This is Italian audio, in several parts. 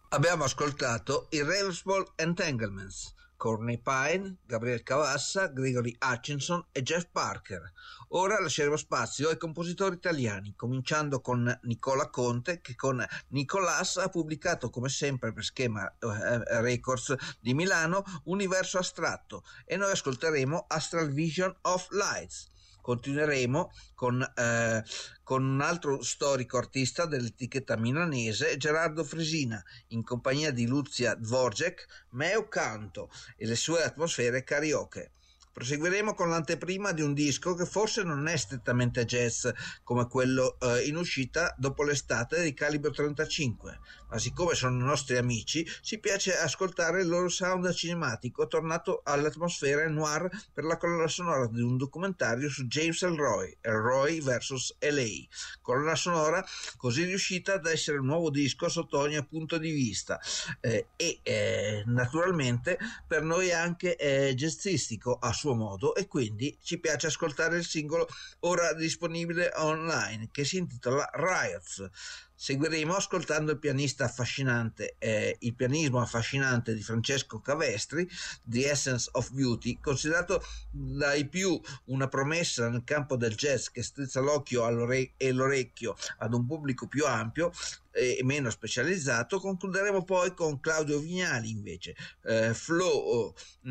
Abbiamo ascoltato i Ravensbourne Entanglements, Courtney Pine, Gabriel Cavassa, Gregory Hutchinson e Jeff Parker. Ora lasceremo spazio ai compositori italiani, cominciando con Nicola Conte, che con Nicolas ha pubblicato come sempre per Schema Records di Milano Universo Astratto, e noi ascolteremo Astral Vision of Lights. Continueremo con un altro storico artista dell'etichetta milanese, Gerardo Fresina, in compagnia di Lucia Dvorak, Meo Canto e le sue atmosfere karaoke. Proseguiremo con l'anteprima di un disco che forse non è strettamente jazz come quello in uscita dopo l'estate di Calibro 35, ma siccome sono nostri amici ci piace ascoltare il loro sound cinematico tornato all'atmosfera noir per la colonna sonora di un documentario su James Elroy vs. LA, colonna sonora così riuscita da essere un nuovo disco sotto ogni punto di vista naturalmente per noi anche jazzistico a suo modo, e quindi ci piace ascoltare il singolo ora disponibile online che si intitola Riots. Seguiremo ascoltando il pianismo affascinante di Francesco Cavestri, The Essence of Beauty, considerato dai più una promessa nel campo del jazz che strizza l'occhio e l'orecchio ad un pubblico più ampio e meno specializzato. Concluderemo poi con Claudio Vignali invece, Flow,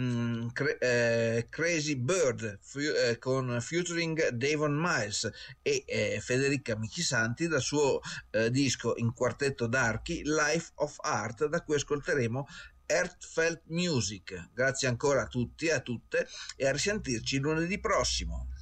Crazy Bird con featuring Davon Miles e Federica Michisanti dal suo disco in quartetto d'archi Life of Art, da cui ascolteremo Heartfelt Music. Grazie ancora a tutti e a tutte e a risentirci lunedì prossimo.